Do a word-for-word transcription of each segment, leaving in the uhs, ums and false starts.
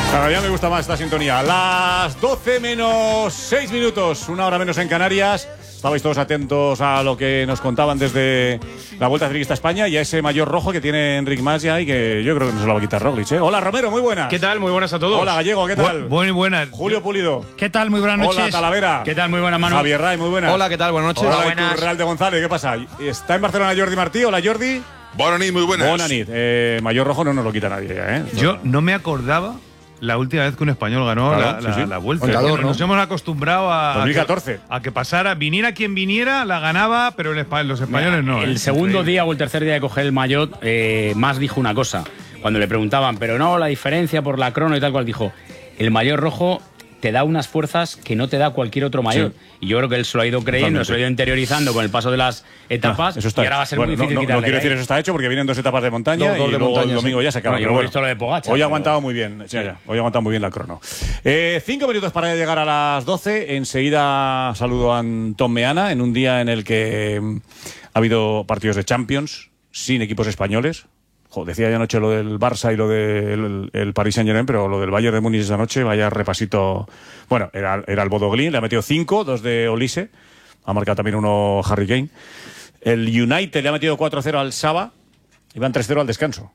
Cada día me gusta más esta sintonía. Las doce menos seis minutos, una hora menos en Canarias. Estabais todos atentos a lo que nos contaban desde la Vuelta Ciclista a España y a ese mayor rojo que tiene Enric Mas ya y que yo creo que no se lo va a quitar Roglic, ¿eh? Hola Romero, muy buenas. ¿Qué tal? Muy buenas a todos. Hola Gallego, ¿qué tal? Muy buenas. Julio Pulido. ¿Qué tal? Muy buenas noches. Hola Talavera. ¿Qué tal? Muy buenas, Manu. Javier Ray, muy buenas. Hola, ¿qué tal? Buenas noches. Hola, Hola, buenas. Real de González, ¿qué pasa? Está en Barcelona Jordi Martí. Hola Jordi. Buenas noches, muy buenas. Buenas noches. Eh, mayor rojo no nos lo quita nadie ya, ¿eh? Yo no me acordaba la última vez que un español ganó Claro, la, la, sí, sí. la Vuelta. Contador, Nos ¿no? hemos acostumbrado a, dos mil catorce. a, que, a que pasara, viniera quien viniera, la ganaba, pero el espa- los españoles no. El ¿eh? segundo Increíble. día o el tercer día de coger el maillot, eh, Mas dijo una cosa. Cuando le preguntaban, pero no, la diferencia por la crono y tal cual, dijo, el maillot rojo te da unas fuerzas que no te da cualquier otro maillot. Sí. Y yo creo que él se lo ha ido creyendo, Totalmente. se lo ha ido interiorizando con el paso de las etapas. Ah, eso está y ahora va a hecho. ser Bueno, muy difícil no, no, quitarle. no quiero decir eso está hecho porque vienen dos etapas de montaña Dos- dos y de luego montaña, el domingo sí. ya se acaba. Bueno, yo pero he bueno, visto lo de Pogačar, hoy ha pero- aguantado muy bien. Sí, ya, hoy ha aguantado muy bien la crono. Eh, cinco minutos para llegar a las doce. Enseguida saludo a Antón Meana en un día en el que mm, ha habido partidos de Champions sin equipos españoles. Jo, decía ya anoche lo del Barça y lo del el Paris Saint-Germain, pero lo del Bayern de Múnich esa noche, vaya repasito. Bueno, era, era el Bodo Glimt, le ha metido cinco, dos de Olise, ha marcado también uno Harry Kane. El United le ha metido cuatro cero al Saba, iban tres cero al descanso.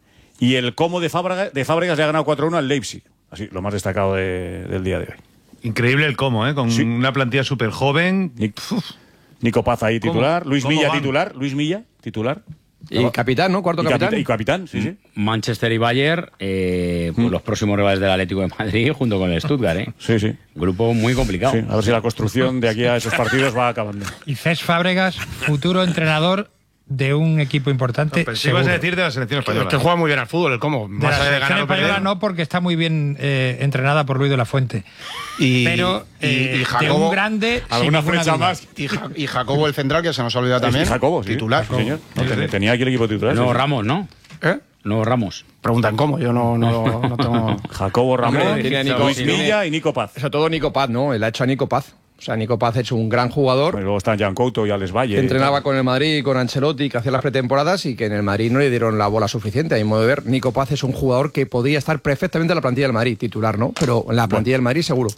Y el Como de Fábregas, de Fábregas le ha ganado cuatro uno al Leipzig. Así, lo más destacado de, del día de hoy. Increíble el cómo, ¿eh? Con Sí. una plantilla súper joven. Nic- Nico Paz ahí titular, ¿Cómo? Luis ¿Cómo Milla van? titular, Luis Milla titular. Y capitán, ¿no? Cuarto Y capitán. capitán, y capitán, sí, sí. Manchester y Bayern, eh, pues los próximos rivales del Atlético de Madrid junto con el Stuttgart, ¿eh? Sí, sí. Grupo muy complicado. Sí, a ver si la construcción de aquí a esos partidos va acabando. Y Cesc Fábregas, futuro entrenador de un equipo importante. Pensé que ibas a seguro. decir de la selección española. Que juega muy bien al fútbol, el cómo. De Más la allá de selección ganar o española perder. no, porque está muy bien eh, entrenada por Luis de la Fuente. Y, Pero y- eh, y de Jacobo, un grande. sin ¿Alguna ninguna flecha duda. más? y, Ja- y Jacobo el central, que se nos ha olvidado también. Y Jacobo, sí. Titular. Sí, señor. No, ten- tenía aquí el equipo titular. No, sí, sí. Ramos, ¿no? ¿Eh? No, Ramos. Preguntan cómo, yo no, no, no tengo. Jacobo Ramón, Hombre, tiene a Nico- Luis tiene- Milla y Nico Paz. Sobre todo Nico Paz, ¿no? Él ha hecho a Nico Paz. O sea, Nico Paz ha hecho un gran jugador. Y luego están Jan Couto y Alex Valle. Que entrenaba con el Madrid y con Ancelotti, que hacía las pretemporadas y que en el Madrid no le dieron la bola suficiente. A mi modo de ver, Nico Paz es un jugador que podía estar perfectamente en la plantilla del Madrid, titular, ¿no? Pero en la plantilla del Madrid seguro.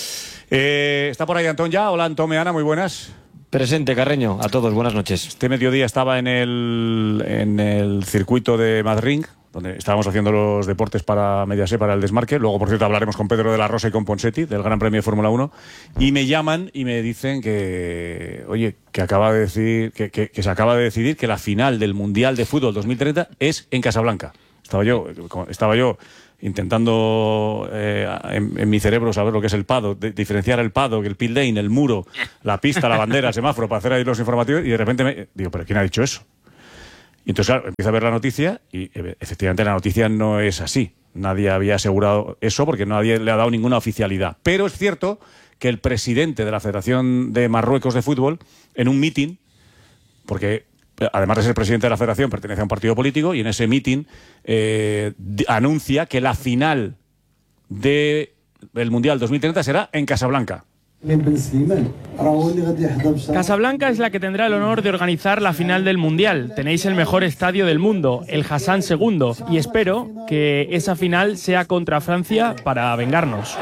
Eh, está por ahí Antón ya. Hola Antón Meana, muy buenas. Presente, Carreño. A todos, buenas noches. Este mediodía estaba en el, en el circuito de Madrid, donde estábamos haciendo los deportes para Mediaset, para el desmarque. Luego, por cierto, hablaremos con Pedro de la Rosa y con Ponseti, del Gran Premio de Fórmula uno. Y me llaman y me dicen que, oye, que acaba de decir, que, que, que se acaba de decidir que la final del Mundial de Fútbol dos mil treinta es en Casablanca. Estaba yo, estaba yo intentando eh, en, en mi cerebro saber lo que es el paddock, de, diferenciar el paddock, el pit lane, el muro, la pista, la bandera, el semáforo, para hacer ahí los informativos, y de repente me digo, ¿pero quién ha dicho eso? Y entonces, claro, empiezo a ver la noticia y e- efectivamente la noticia no es así. Nadie había asegurado eso porque nadie le ha dado ninguna oficialidad. Pero es cierto que el presidente de la Federación de Marruecos de Fútbol, en un mitin, porque además de ser presidente de la federación, pertenece a un partido político, y en ese mitin eh, d- anuncia que la final del Mundial dos mil treinta será en Casablanca. Casablanca es la que tendrá el honor de organizar la final del Mundial. Tenéis el mejor estadio del mundo, el Hassan segundo, y espero que esa final sea contra Francia para vengarnos.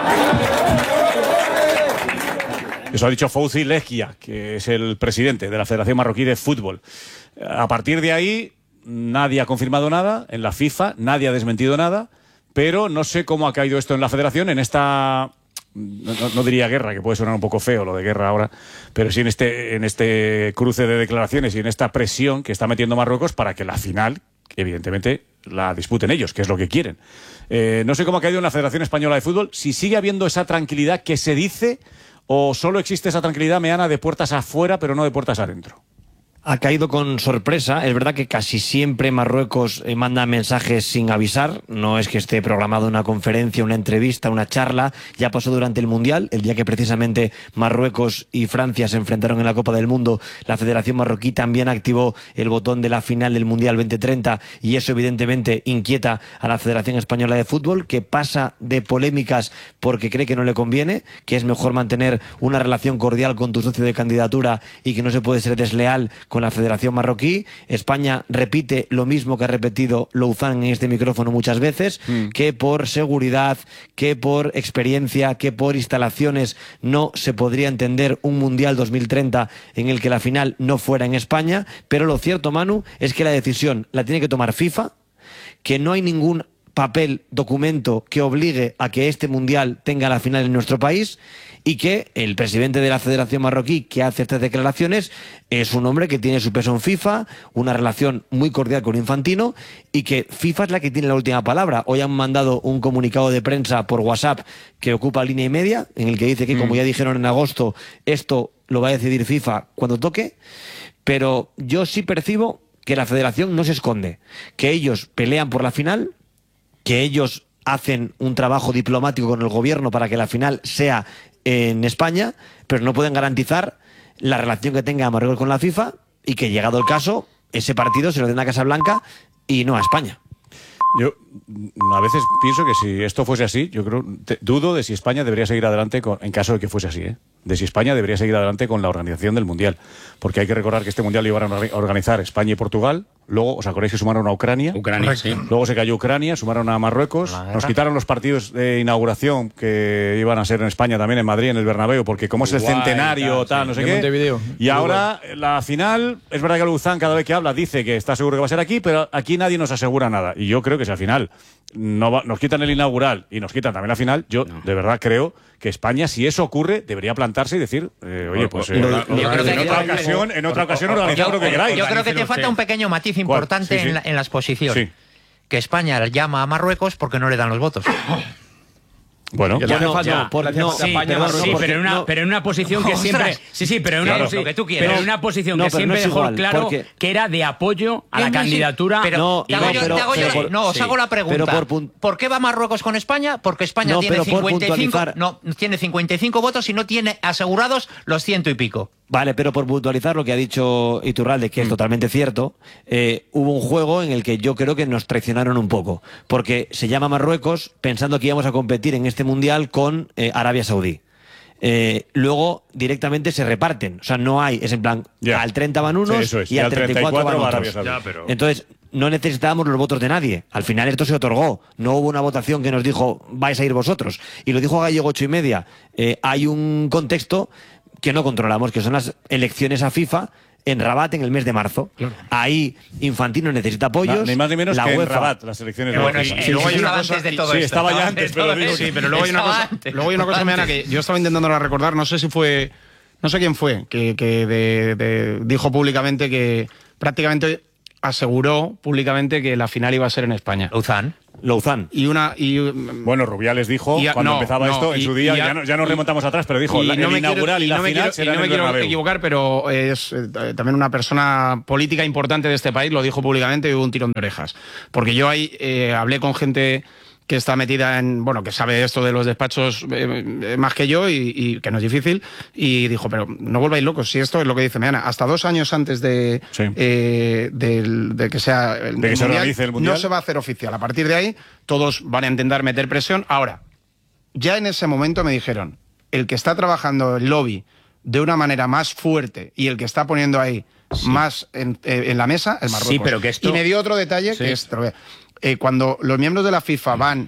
Eso ha dicho Fouzi Leghia, que es el presidente de la Federación Marroquí de Fútbol. A partir de ahí, nadie ha confirmado nada en la FIFA, nadie ha desmentido nada, pero no sé cómo ha caído esto en la Federación, en esta... No, no- no diría guerra, que puede sonar un poco feo lo de guerra ahora, pero sí en este, en este cruce de declaraciones y en esta presión que está metiendo Marruecos para que la final, evidentemente, la disputen ellos, que es lo que quieren. Eh, no sé cómo ha caído en la Federación Española de Fútbol, si sigue habiendo esa tranquilidad que se dice, o solo existe esa tranquilidad, Meana, de puertas afuera, pero no de puertas adentro. Ha caído con sorpresa. Es verdad que casi siempre Marruecos eh, manda mensajes sin avisar. No es que esté programado una conferencia, una entrevista, una charla. Ya pasó durante el Mundial, el día que precisamente Marruecos y Francia se enfrentaron en la Copa del Mundo. La Federación Marroquí también activó el botón de la final del Mundial veinte treinta y eso evidentemente inquieta a la Federación Española de Fútbol, que pasa de polémicas porque cree que no le conviene, que es mejor mantener una relación cordial con tu socio de candidatura y que no se puede ser desleal con la Federación Marroquí. España repite lo mismo que ha repetido Louzán en este micrófono muchas veces, mm. que por seguridad, que por experiencia, que por instalaciones no se podría entender un Mundial dos mil treinta en el que la final no fuera en España. Pero lo cierto, Manu, es que la decisión la tiene que tomar FIFA, que no hay ningún papel, documento que obligue a que este Mundial tenga la final en nuestro país, y que el presidente de la Federación Marroquí, que hace estas declaraciones, es un hombre que tiene su peso en FIFA, una relación muy cordial con Infantino, y que FIFA es la que tiene la última palabra. Hoy han mandado un comunicado de prensa por WhatsApp que ocupa línea y media, en el que dice que, mm. como ya dijeron en agosto, esto lo va a decidir FIFA cuando toque, pero yo sí percibo que la Federación no se esconde, que ellos pelean por la final, que ellos hacen un trabajo diplomático con el gobierno para que la final sea en España, pero no pueden garantizar la relación que tenga Marruecos con la FIFA, y que, llegado el caso, ese partido se lo den a Casablanca y no a España. Yo a veces pienso que si esto fuese así, yo creo, te, dudo de si España debería seguir adelante con, en caso de que fuese así, ¿eh? de si España debería seguir adelante con la organización del Mundial, porque hay que recordar que este Mundial lo iban a organizar España y Portugal. Luego, ¿os acordáis que sumaron a Ucrania? Ucrania, sí. Luego se cayó Ucrania, sumaron a Marruecos, nos quitaron los partidos de inauguración que iban a ser en España también, en Madrid, en el Bernabéu, porque como es el Guay, centenario, tal, tal, no sé qué. Montevideo. Y ahora, la final, es verdad que Louzán cada vez que habla dice que está seguro que va a ser aquí, pero aquí nadie nos asegura nada. Y yo creo que si al final no va, nos quitan el inaugural y nos quitan también la final, yo no. de verdad creo que España, si eso ocurre, debería plantarse y decir, eh, oye, pues eh, yo creo que en otra ocasión, en otra ocasión organizad lo que queráis. Yo creo que te falta un pequeño matiz importante sí, sí. En, la, en la exposición. Sí. Que España llama a Marruecos porque no le dan los votos. Bueno, ya no, falta, ya, por, no, sí, España, pero, sí, pero, en una, no, pero en una posición que siempre sí sí pero en una, claro, posi lo que tú pero en una posición no, que siempre no dejó igual, claro que era de apoyo a la sí, candidatura. Pero no, te hago yo, pero, te hago yo, pero por, no os sí, hago la pregunta. Por, ¿Por qué va Marruecos con España? Porque España no, tiene cincuenta y cinco, no, tiene cincuenta y cinco votos y no tiene asegurados los ciento y pico. Vale, pero por puntualizar lo que ha dicho Iturralde, que es mm. totalmente cierto, eh, hubo un juego en el que yo creo que nos traicionaron un poco, porque se llama Marruecos pensando que íbamos a competir en este Mundial con eh, Arabia Saudí. Eh, luego directamente se reparten, o sea, no hay, es en plan, yeah. al treinta van unos sí, es. y, y al treinta y cuatro van otros. Ya, pero... Entonces, no necesitábamos los votos de nadie. Al final esto se otorgó. No hubo una votación que nos dijo, vais a ir vosotros. Y lo dijo Gallego ocho y media. Eh, hay un contexto que no controlamos, que son las elecciones a FIFA en Rabat en el mes de marzo. Claro. Ahí Infantino necesita apoyos. No, ni más ni menos la que UEFA, en Rabat, las elecciones. Bueno, y, y luego hay una cosa de todo sí, esto. estaba ya antes, pero digo, sí, pero luego hay una cosa, luego hay una cosa, Meana, que yo estaba intentando recordar, no sé si fue, no sé quién fue, que, que de, de, dijo públicamente que prácticamente aseguró públicamente que la final iba a ser en España. Louzán. Louzán. Y una y bueno, Rubiales dijo a, cuando no, empezaba no, esto en y, su día, a, ya, no, ya nos remontamos atrás, pero dijo, la, no el inaugural quiero, y la no final será en el Bernabéu. No me quiero equivocar, pero es eh, también una persona política importante de este país, lo dijo públicamente y hubo un tirón de orejas. Porque yo ahí eh, hablé con gente que está metida en, bueno, que sabe esto de los despachos eh, más que yo y, y que no es difícil, y dijo, pero no volváis locos, si esto es lo que dice Meana, hasta dos años antes de, sí. eh, de, de que sea el, de que se mundial, el mundial, no se va a hacer oficial. A partir de ahí, todos van a intentar meter presión. Ahora, ya en ese momento me dijeron, el que está trabajando el lobby de una manera más fuerte y el que está poniendo ahí sí. más en, eh, en la mesa es Marruecos. Sí, pero que esto... Y me dio otro detalle sí. que es... Eh, cuando los miembros de la FIFA van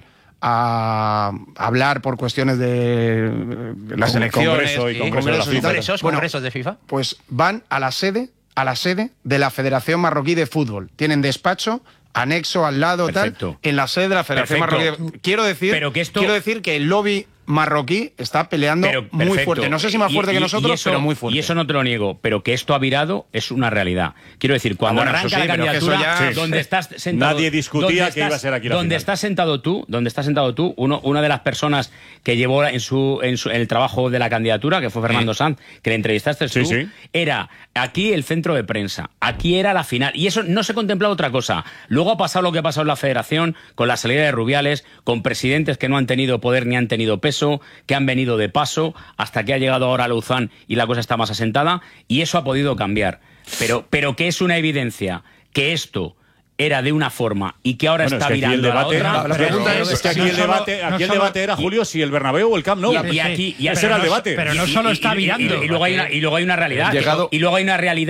a hablar por cuestiones de las elecciones, Congreso y Congreso congresos, de, y congresos, bueno, congresos de FIFA, pues van a la sede, a la sede de la Federación Marroquí de Fútbol. Tienen despacho anexo al lado, perfecto, tal, en la sede de la Federación perfecto. Marroquí. Quiero decir, pero que esto... quiero decir que el lobby marroquí está peleando pero, muy fuerte. No sé si más fuerte y, que nosotros, eso, pero muy fuerte. Y eso no te lo niego, pero que esto ha virado es una realidad. Quiero decir, cuando ah, bueno, arranca sí, la candidatura, ya... donde estás sentado... Nadie discutía que iba a ser aquí la Donde final. estás sentado tú, donde estás sentado tú, uno, una de las personas que llevó en su, en su en el trabajo de la candidatura, que fue Fernando sí. Sanz, que le entrevistaste tú, sí, sí. era aquí el centro de prensa, aquí era la final. Y eso no se contemplaba otra cosa. Luego ha pasado lo que ha pasado en la Federación, con la salida de Rubiales, con presidentes que no han tenido poder ni han tenido peso, que han venido de paso, hasta que ha llegado ahora Louzán y la cosa está más asentada, y eso ha podido cambiar. Pero, pero que es una evidencia que esto era de una forma y que ahora bueno, está es que virando debate, a la otra. La, la pregunta es, es que aquí el debate, aquí el debate era, Julio, si el Bernabéu o el Camp Nou. Y, y aquí y ese era el debate. Pero no solo está y, virando. Y, y, y, luego hay una, y luego hay una realidad. Llegado... Y luego hay una realidad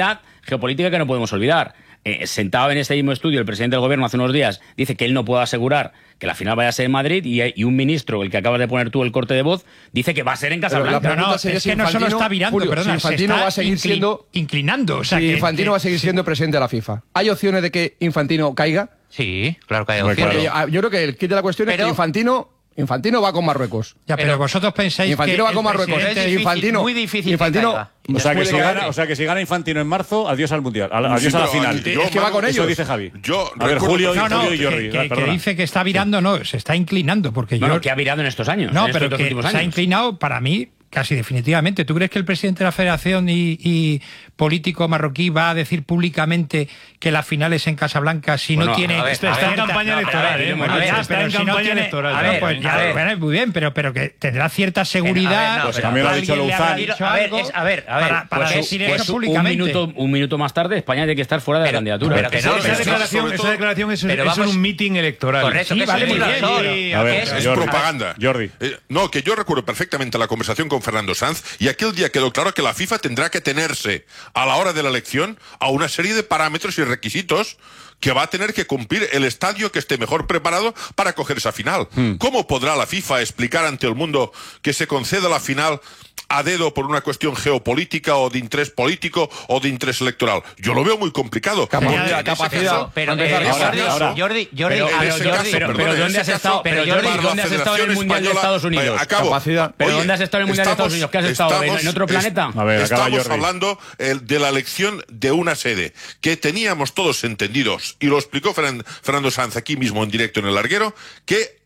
geopolítica que no podemos olvidar. Eh, sentado en este mismo estudio, el presidente del gobierno hace unos días dice que él no puede asegurar que la final vaya a ser en Madrid y, y un ministro, el que acabas de poner tú el corte de voz, dice que va a ser en Casablanca. No, no, es que si no solo está virando, Julio, perdona, si Infantino se está va a seguir inclin, siendo inclinando. O sea, si que, Infantino que, va a seguir siendo presidente de la FIFA. ¿Hay opciones de que Infantino caiga? Sí, claro que hay Porque opciones. yo, yo creo que el kit de la cuestión Pero- es que Infantino Infantino va con Marruecos. Ya, pero, pero vosotros pensáis Infantino que va con el Marruecos. presidente- Es difícil, Infantino, muy difícil Infantino, que caiga. O sea, que puede si caer. gana, o sea que si gana Infantino en marzo, adiós al Mundial, al- adiós Sí, a la pero, final. yo, es que va con Eso ellos. dice Javi. Yo a ver, recuerdo Julio, No, no, Julio y que, Jordi. que- que perdona. dice que está virando, no, se está inclinando. Porque No, yo, no, que ha virado en estos años. No, en pero estos dos que últimos se ha años. inclinado para mí casi definitivamente. ¿Tú crees que el presidente de la Federación y, y político marroquí va a decir públicamente que la final es en Casablanca si Bueno, no tiene... a ver, Está, está en campaña electoral, ¿eh? Bueno, Bueno, ya, está pero en si no campaña tiene- electoral. a ver, Pues ya, a ver. bueno, muy bien, pero, pero que tendrá cierta seguridad. no, Pues pero también lo ha dicho alguien le habrá Louzán. dicho A ver, algo es- a ver, a ver, para, para pues- decir pues eso Un públicamente. minuto, un minuto más tarde, España tiene que estar fuera de Pero- la candidatura. pero que no, Esa pero- declaración, sobre esa todo- declaración es, un- pero es vamos- un meeting electoral. Correcto, Sí, que vale, es un muy bien. invasor. Sí, a ver, ¿Qué es? Es Jordi. propaganda. Jordi. Eh, no, que yo recuerdo perfectamente la conversación con Fernando Sanz y aquel día quedó claro que la FIFA tendrá que tenerse a la hora de la elección a una serie de parámetros y requisitos que va a tener que cumplir el estadio que esté mejor preparado para coger esa final. Hmm. ¿Cómo podrá la FIFA explicar ante el mundo que se conceda la final a dedo por una cuestión geopolítica o de interés político o de interés electoral? Yo lo veo muy complicado. Capacidad, Porque en ese capacidad. caso- Pero, Antes de eh, arrancar. Jordi, ahora. Jordi, Jordi, Pero, a en ver, ese pero, caso, Jordi, pero, perdón, pero en ¿dónde ese has caso, estado? Pero pero Jordi, Jordi, para ¿dónde la has estado en el Federación Mundial de Española- Estados Unidos? Eh, acabo. Capacidad. ¿Pero Oye, dónde has estado en el Mundial de Estados Unidos? ¿Qué has estado? ¿En- estamos- en otro es- planeta? A ver, acaba Estamos Jordi. hablando eh, de la elección de una sede que teníamos todos entendidos, y lo explicó Fern- Fernando Sanz aquí mismo en directo en El Larguero, que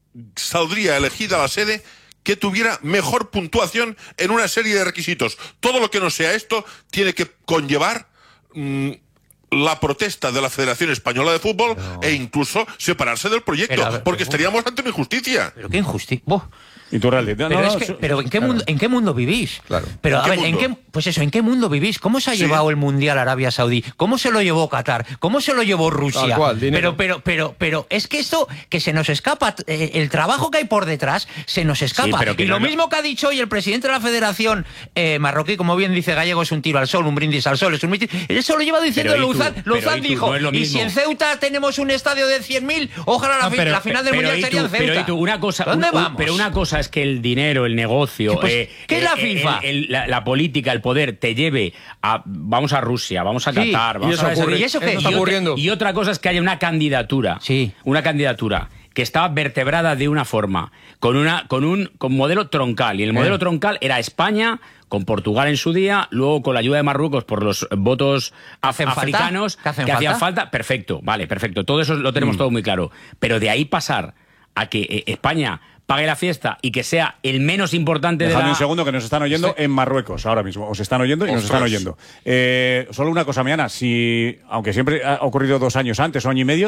saldría elegida la sede que tuviera mejor puntuación en una serie de requisitos. Todo lo que no sea esto tiene que conllevar mm, la protesta de la Federación Española de Fútbol Pero- e incluso separarse del proyecto, Pero, a ver, porque pero- estaríamos ante una injusticia. Pero qué injusticia. Buh. Y tú, Realdi. No, Pero, no, es no, que- eso- pero ¿en qué claro. mundo, en qué mundo vivís? Claro. Pero ¿En a qué ver, ¿en mundo? qué, pues eso, ¿en qué mundo vivís? ¿Cómo se ha Sí. llevado el Mundial a Arabia Saudí? ¿Cómo se lo llevó Qatar? ¿Cómo se lo llevó Rusia? Tal cual, dinero. pero, pero, pero, pero es que esto que se nos escapa, eh, el trabajo que hay por detrás se nos escapa. pero que y no lo lo- mismo que ha dicho hoy el presidente de la Federación eh, marroquí, como bien dice Gallego, es un tiro al sol, un brindis al sol, es un mitin. Eso lo lleva diciendo Pero, ¿y tú? Louzán. Pero, Louzán ¿y tú? dijo, No es lo y mismo. si en Ceuta tenemos un estadio de cien mil, ojalá la, No, fi- pero- la final del Pero, Mundial ¿y sería tú? en Ceuta. Pero, ¿y tú? Una cosa, ¿Dónde un- un- vamos? pero una cosa es que el dinero, el negocio, Sí, pues, eh, ¿qué es la eh, FIFA? el- el- la, la política, el poder te lleve a vamos a Rusia, vamos a Sí, Qatar, y vamos eso a ese- ocurre. ¿Y eso qué? Eso está y otra- ocurriendo. y otra cosa es que haya una candidatura, Sí. una candidatura que estaba vertebrada de una forma, con una con un con modelo troncal, y el modelo troncal era España con Portugal en su día, luego con la ayuda de Marruecos por los votos af- ¿Hacen falta? africanos ¿Que hacen que hacían falta? falta, perfecto, vale, perfecto, todo eso lo tenemos todo muy claro, pero de ahí pasar a que eh, España pague la fiesta y que sea el menos importante de Dejadme la... un segundo que nos están oyendo en Marruecos ahora mismo. Os están oyendo y nos Ostras. están oyendo. Eh, solo una cosa, Miana. Si, aunque siempre ha ocurrido dos años antes o año y medio,